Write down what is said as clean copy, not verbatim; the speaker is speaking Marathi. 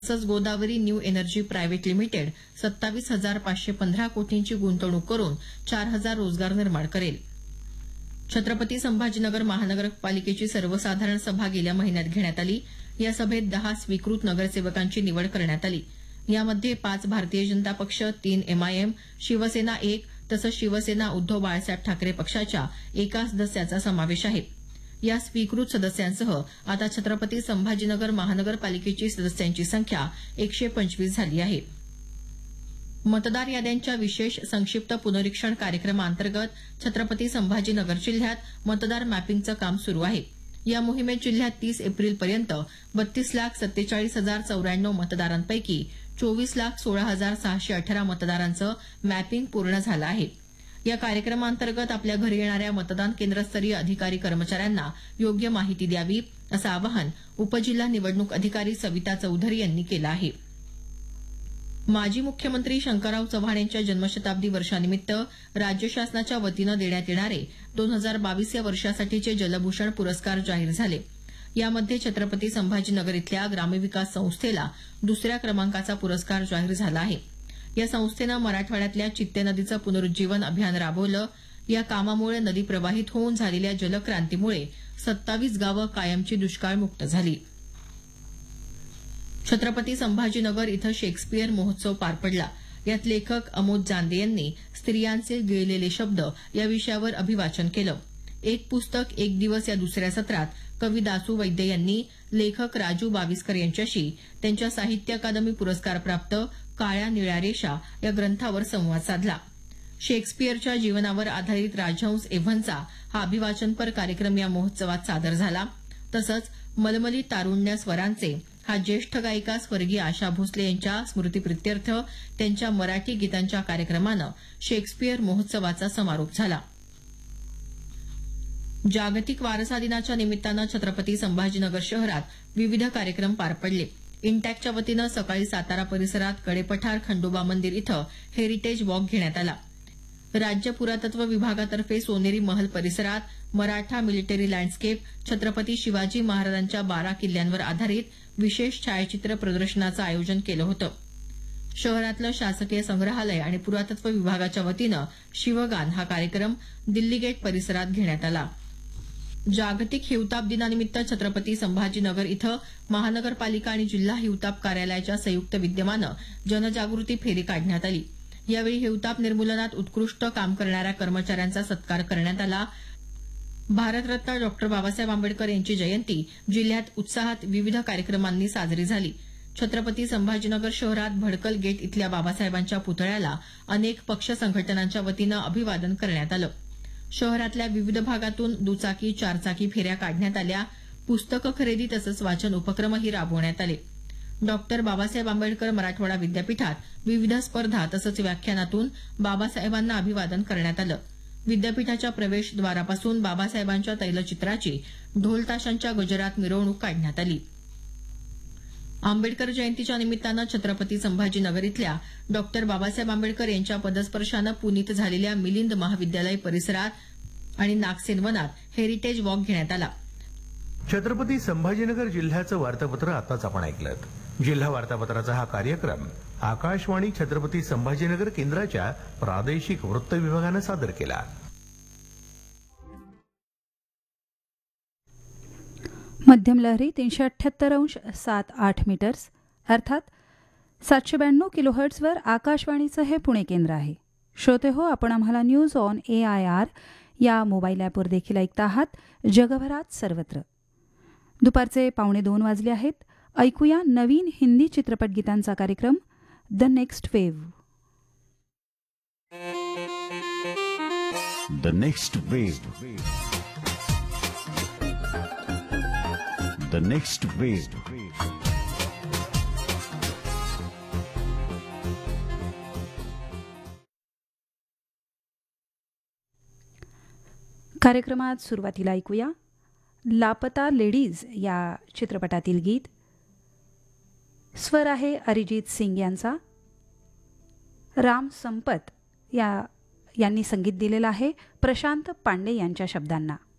तसंच Godavari new energy private limited 27,515 कोटींची गुंतवणूक करून 4,000 रोजगार निर्माण करेल. छत्रपती संभाजीनगर महानगरपालिकेची सर्वसाधारण सभा गेल्या महिन्यात घेण्यात आली. या सभेत 10 स्वीकृत नगरसेवकांची निवड करण्यात आली. यामध्ये 5 भारतीय जनता पक्ष, 3 एमआयएम, शिवसेना 1 तसंच शिवसेना उद्धव बाळासाहेब ठाकरे पक्षाच्या एका सदस्याचा समावेश आहे. या स्वीकृत सदस्यांसह आता छत्रपती संभाजीनगर महानगरपालिकेची सदस्यांची संख्या 125 झाली आहे. मतदार याद्यांच्या विशेष संक्षिप्त पुनरीक्षण कार्यक्रमाअंतर्गत छत्रपती संभाजीनगर जिल्ह्यात मतदार मॅपिंगचं काम सुरू आहे. या मोहिमेत जिल्ह्यात 30 एप्रिलपर्यंत 32,47,094 मतदारांपैकी 24,16,618 मतदारांचं मॅपिंग पूर्ण झालं आहे. या कार्यक्रमाअंतर्गत आपल्या घरी येणाऱ्या मतदान केंद्रस्तरीय अधिकारी कर्मचाऱ्यांना योग्य माहिती द्यावी असं आवाहन उपजिल्हा निवडणूक अधिकारी सविता चौधरी यांनी केलं आहे. माजी मुख्यमंत्री शंकरराव चव्हाण यांच्या जन्मशताब्दी वर्षानिमित्त राज्य शासनाच्या वतीनं देण्यात येणारे 2022 या वर्षासाठीचे जलभूषण पुरस्कार जाहीर झाले. यामध्ये छत्रपती संभाजीनगर इथल्या ग्रामविकास संस्थेला 2ऱ्या क्रमांकाचा पुरस्कार जाहीर झाला आहे. या संस्थेनं मराठवाड्यातल्या चित्ते नदीचं पुनरुज्जीवन अभियान राबवलं. या कामामुळे नदी प्रवाहित होऊन झालेल्या जलक्रांतीमुळे 27 गावं कायमची दुष्काळमुक्त झाली. छत्रपती संभाजीनगर इथं शेक्सपियर महोत्सव पार पडला. यात लेखक अमोद जांदे यांनी स्त्रियांचे गिळलेले शब्द या विषयावर अभिवाचन केलं. एक पुस्तक एक दिवस या 2ऱ्या सत्रात कवी दासू वैद्य यांनी लेखक राजू बाविस्कर यांच्याशी त्यांच्या साहित्य अकादमी पुरस्कारप्राप्त काळ्या निळ्या रेषा या ग्रंथावर संवाद साधला. शेक्सपियरच्या जीवनावर आधारित राजहंस एव्हनचा हा अभिवाचनपर कार्यक्रम या महोत्सवात सादर झाला. तसंच मलमली तारुण्य स्वरांचे हा ज्येष्ठ गायिका स्वर्गीय आशा भोसले यांच्या स्मृतिप्रित्यर्थ त्यांच्या मराठी गीतांच्या कार्यक्रमानं शेक्सपियर महोत्सवाचा समारोप झाला. जागतिक वारसा दिनाच्या निमित्तानं छत्रपती संभाजीनगर शहरात विविध कार्यक्रम पार पडले. इंटॅकच्या वतीनं सकाळी सातारा परिसरात कडेपठार खंडोबा मंदिर इथं हेरिटेज वॉक घेण्यात आला. राज्य पुरातत्व विभागातर्फे सोनेरी महल परिसरात मराठा मिलिटरी लँडस्केप, छत्रपती शिवाजी महाराजांच्या 12 किल्ल्यांवर आधारित विशेष छायाचित्र प्रदर्शनाचं आयोजन केलं होतं. शहरातलं शासकीय संग्रहालय आणि पुरातत्व विभागाच्या वतीनं शिवगान हा कार्यक्रम दिल्ली गेट परिसरात घेण्यात आला. जागतिक हिवताप दिनानिमित्त छत्रपती संभाजीनगर इथं महानगरपालिका आणि जिल्हा हिवताप कार्यालयाच्या संयुक्त विद्यमानं जनजागृती फेरी काढण्यात आली. यावेळी हिवताप निर्मूलनात उत्कृष्ट काम करणाऱ्या कर्मचाऱ्यांचा सत्कार करण्यात आला. भारतरत्न डॉ. बाबासाहेब आंबेडकर यांची जयंती जिल्ह्यात उत्साहात विविध कार्यक्रमांनी साजरी झाली. छत्रपती संभाजीनगर शहरात भडकल गेट इथल्या बाबासाहेबांच्या पुतळ्याला अनेक पक्ष संघटनांच्या वतीनं अभिवादन करण्यात आलं. शहरातल्या विविध भागातून दुचाकी, चारचाकी फेऱ्या काढण्यात आल्या. पुस्तकं खरेदी तसंच वाचन उपक्रमही राबवण्यात आले. डॉ. बाबासाहेब आंबेडकर मराठवाडा विद्यापीठात विविध स्पर्धा तसंच व्याख्यानातून बाबासाहेबांना अभिवादन करण्यात आलं. विद्यापीठाच्या प्रवेशद्वारापासून बाबासाहेबांच्या तैलचित्राची ढोलताशांच्या गजरात मिरवणूक काढण्यात आली. आंबेडकर जयंतीच्या निमित्तानं छत्रपती संभाजीनगर इथल्या डॉ. बाबासाहेब आंबेडकर यांच्या पदस्पर्शानं पुनीत झालेल्या मिलिंद महाविद्यालय परिसरात आणि नागसेन वनात हेरिटेज वॉक घेण्यात आला. छत्रपती संभाजीनगर जिल्ह्याचं वार्तापत्र आताच आपण ऐकलं. जिल्हा वार्तापत्राचा हा कार्यक्रम आकाशवाणी छत्रपती संभाजीनगर केंद्राच्या प्रादेशिक वृत्त विभागानं सादर केला. मध्यम लहरी 378.78 मीटर्स अर्थात 792 किलोहर्ट्झवर आकाशवाणीचं हे पुणे केंद्र आहे. श्रोते हो, आपण आम्हाला न्यूज ऑन AIR या मोबाईल ॲपवर देखील ऐकता आहात. जगभरात सर्वत्र. दुपारचे 1:45 वाजले आहेत. ऐकूया नवीन हिंदी चित्रपट गीतांचा कार्यक्रम the next wave. The next wave. The next wave. कार्यक्रमात सुरुवातीला ऐकूया लापता लेडीज या चित्रपटातील गीत. स्वर आहे अरिजित सिंग यांचा. राम संपत यांनी संगीत दिलेलं आहे प्रशांत पांडे यांच्या शब्दांना.